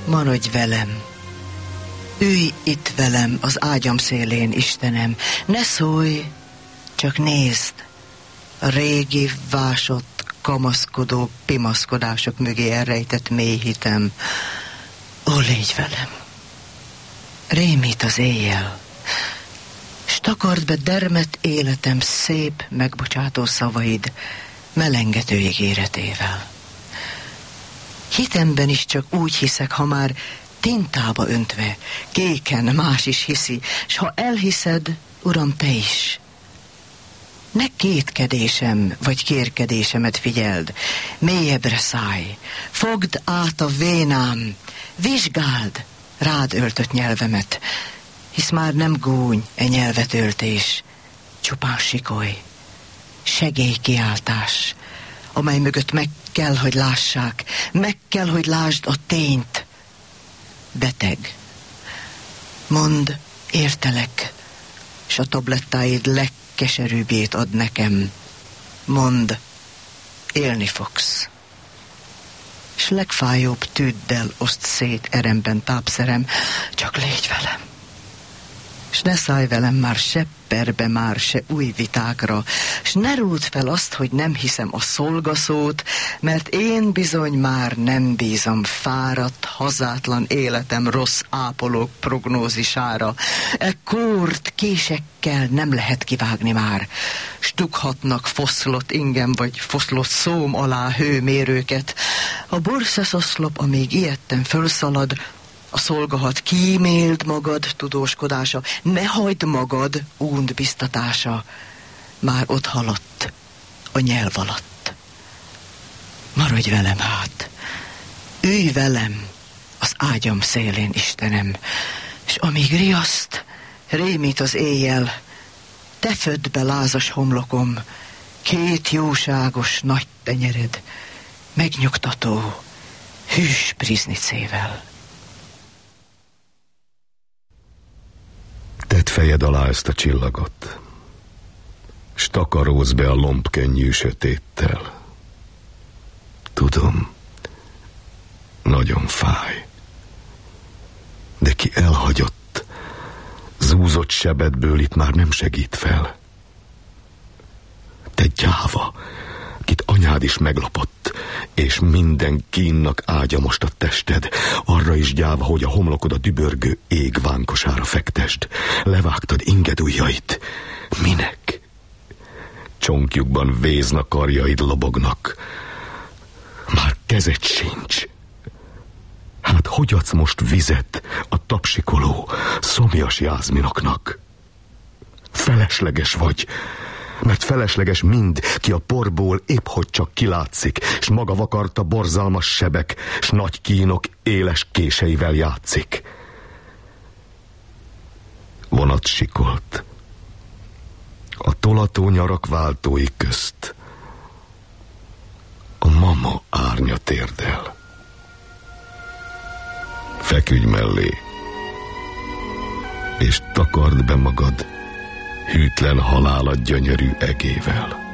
Maradj velem, ülj itt velem az ágyam szélén, Istenem, ne szólj, csak nézd, a régi vásott, kamaszkodó pimaszkodások mögé elrejtett mély hitem. Ó, légy velem, rémít az éjjel, s takard be dermedt életem szép, megbocsátó szavaid melengető ígéretével. Hitemben is csak úgy hiszek, ha már tintába öntve, kéken más is hiszi, s ha elhiszed, Uram, te is. Ne kétkedésem vagy kérkedésemet figyeld, mélyebbre szállj, fogd át a vénám, vizsgáld rád öltött nyelvemet, hisz már nem gúny e nyelvetöltés, csupán sikoly, segélykiáltás, amely mögött meg kell, hogy lássák, meg kell, hogy lásd a tényt. Beteg, mondd, értelek, s a tablettáid legkeserűbbjét ad nekem. Mondd, élni fogsz. S legfájóbb tűddel oszt szét eremben tápszerem, csak légy velem. S ne szállj velem már se perbe, már se új vitákra, s ne rúld fel azt, hogy nem hiszem a szolgaszót, mert én bizony már nem bízom fáradt, hazátlan életem rossz ápolók prognózisára. E kórt késekkel nem lehet kivágni már, s dughatnak foszlott ingem vagy foszlott szóm alá hőmérőket. A borszeszoszlop, amíg ijedten fölszalad, a szolgahat kíméld magad tudóskodása, ne hagyd magad únd biztatása, már ott halott a nyelv alatt. Maradj velem hát, ülj velem az ágyam szélén, Istenem, és amíg riaszt, rémít az éjjel, te född be lázas homlokom, két jóságos nagy tenyered, megnyugtató, hűs priznicével. Tedd fejed alá ezt a csillagot, s takarózz be a lombkönnyű sötéttel. Tudom, nagyon fáj, de ki elhagyott, zúzott sebedből itt már nem segít fel. Te gyáva, akit anyád is meglopott, és minden kínnak ágya most a tested, arra is gyáva, hogy a homlokod a dübörgő ég vánkosára fektesd. Levágtad ingedujjait. Minek? Csonkjukban vézna karjaid lobognak. Már kezed sincs. Hát hogy adsz most vizet a tapsikoló, szomjas jázminoknak? Felesleges vagy, mert felesleges mind, ki a porból épp hogy csak kilátszik, s maga vakarta borzalmas sebek, s nagy kínok éles késeivel játszik. Vonat sikolt a tolató nyarak váltói közt. A mama árnya térdel. Feküdj mellé, és takard be magad hűtlen halála gyönyörű egével.